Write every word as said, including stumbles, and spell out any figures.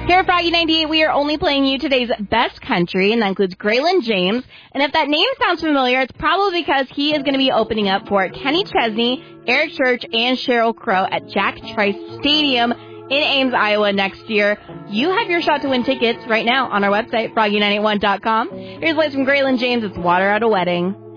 Here at Froggy ninety-eight, we are only playing you today's best country, and that includes Graylin James. And if that name sounds familiar, it's probably because he is going to be opening up for Kenny Chesney, Eric Church, and Sheryl Crow at Jack Trice Stadium in Ames, Iowa next year. You have your shot to win tickets right now on our website, froggy nine eight one dot com. Here's a list from Graylin James. It's Water at a Wedding.